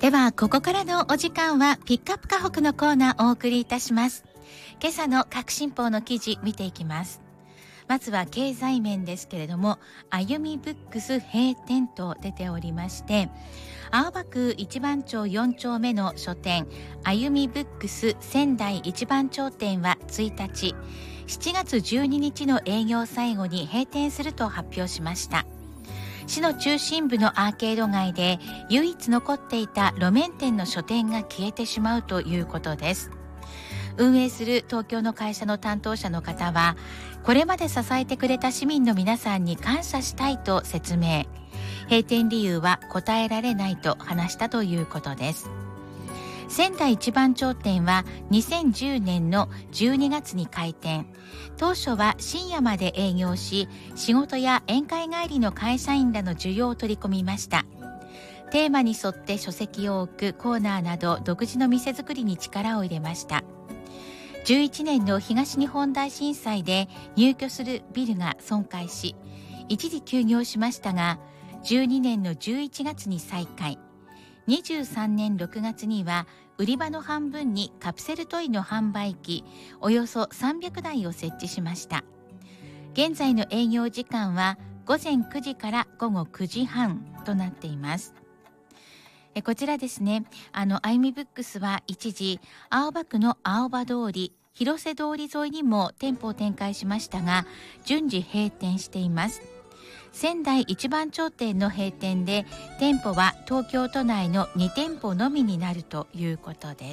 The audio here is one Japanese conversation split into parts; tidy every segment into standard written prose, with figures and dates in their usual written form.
ではここからのお時間はピックアップ河北のコーナーをお送りいたします。今朝の各新報の記事見ていきます。まずは経済面ですけれども、歩みブックス閉店と出ておりまして、青葉区一番町4丁目の書店歩みブックス仙台一番町店は1日7月12日の営業最後に閉店すると発表しました。市の中心部のアーケード街で唯一残っていた路面店の書店が消えてしまうということです。運営する東京の会社の担当者の方は、これまで支えてくれた市民の皆さんに感謝したいと説明。閉店理由は答えられないと話したということです。仙台一番町店は2010年の12月に開店。当初は深夜まで営業し、仕事や宴会帰りの会社員らの需要を取り込みました。テーマに沿って書籍を置くコーナーなど独自の店作りに力を入れました。11年の東日本大震災で入居するビルが損壊し、一時休業しましたが、12年の11月に再開。23年6月には売り場の半分にカプセルトイの販売機およそ300台を設置しました。現在の営業時間は午前9時から午後9時半となっています。こちらですね、歩みブックスは一時青葉区の青葉通り、広瀬通り沿いにも店舗を展開しましたが、順次閉店しています。仙台一番町店の閉店で、店舗は東京都内の2店舗のみになるということです。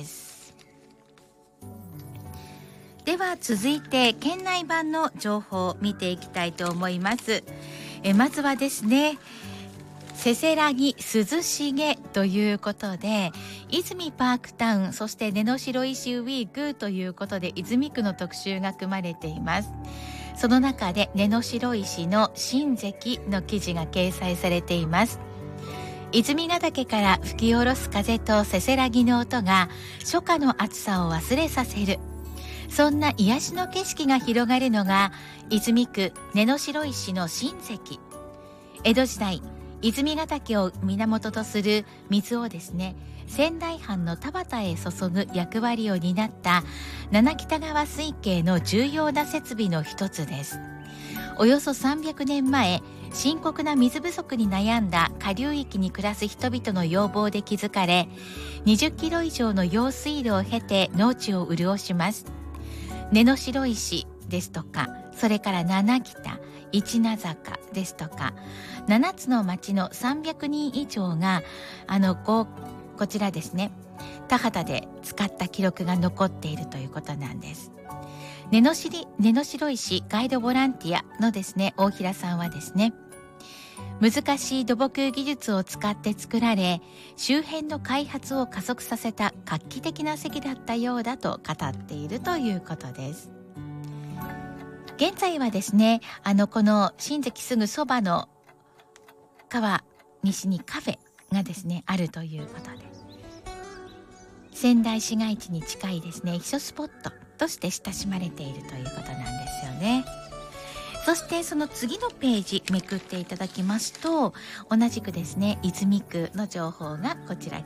では続いて県内版の情報を見ていきたいと思います。まずはですね、せせらぎ涼しげということで、泉パークタウン、そして根の白石ウィークということで泉区の特集が組まれています。その中で根の白石の新関の記事が掲載されています。泉ヶ岳から吹き下ろす風とせせらぎの音が初夏の暑さを忘れさせる。そんな癒しの景色が広がるのが泉区根の白石の新関。江戸時代、泉ヶ岳を源とする水をですね、仙台藩の田畑へ注ぐ役割を担った七北川水系の重要な設備の一つです。およそ300年前、深刻な水不足に悩んだ下流域に暮らす人々の要望で築かれ、20キロ以上の用水路を経て農地を潤します。根の白石ですとか、それから七北、一名坂ですとか、7つの町の300人以上がこちらですね、田畑で使った記録が残っているということなんです。根の白石ガイドボランティアのですね、大平さんはですね、難しい土木技術を使って作られ、周辺の開発を加速させた画期的な席だったようだと語っているということです。現在はですね、この新関すぐそばの川西にカフェがですねあるということで、仙台市街地に近いですね避暑スポットとして親しまれているということなんですよね。そしてその次のページめくっていただきますと、同じくですね泉区の情報がこちら